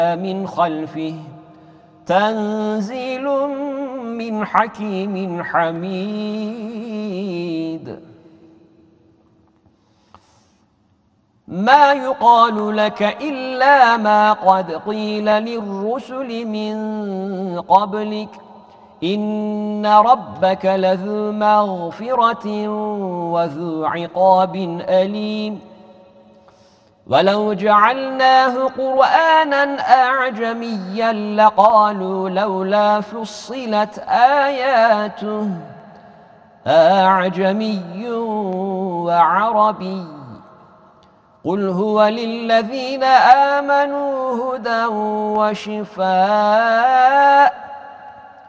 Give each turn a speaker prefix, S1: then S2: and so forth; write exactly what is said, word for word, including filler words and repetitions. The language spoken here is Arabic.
S1: من خلفه تنزيل من حكيم حميد. ما يقال لك إلا ما قد قيل للرسل من قبلك إن ربك لذو مغفرة وذو عقاب أليم. ولو جعلناه قرآنا أعجميا لقالوا لولا فصلت آياته أعجمي وعربي قل هو للذين آمنوا هدى وشفاء